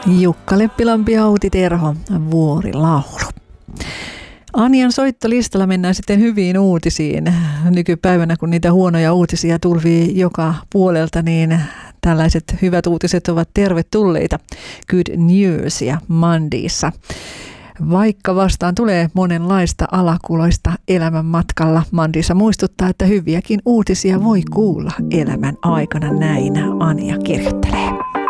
Jukka Leppilampi ja Outi Terho, Vuorilaulu. Anjan soittolistalla mennään sitten hyviin uutisiin. Nykypäivänä, kun niitä huonoja uutisia tulvii joka puolelta, niin tällaiset hyvät uutiset ovat tervetulleita. Good news ja Mandiissa. Vaikka vastaan tulee monenlaista alakuloista elämän matkalla, Mandiissa muistuttaa, että hyviäkin uutisia voi kuulla elämän aikana, näin Anja kirjoittelee.